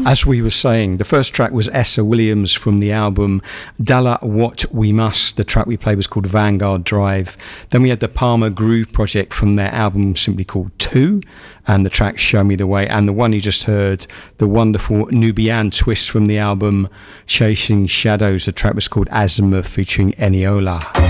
As we were saying, the first track was Essa Williams from the album Dalla What We Must. The track we played was called Vanguard Drive. Then we had the Palmer Groove Project from their album simply called 2, and the track Show Me the Way. And the one you just heard, the wonderful Nubian Twist from the album Chasing Shadows. The track was called Azimuth featuring Eniola.